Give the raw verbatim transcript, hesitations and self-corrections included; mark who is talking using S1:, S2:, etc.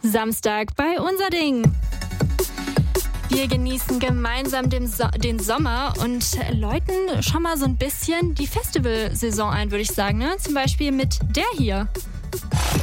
S1: Samstag bei Unser Ding. Wir genießen gemeinsam den, so- den Sommer und läuten schon mal so ein bisschen die Festivalsaison ein, würde ich sagen. Ne? Zum Beispiel mit der hier.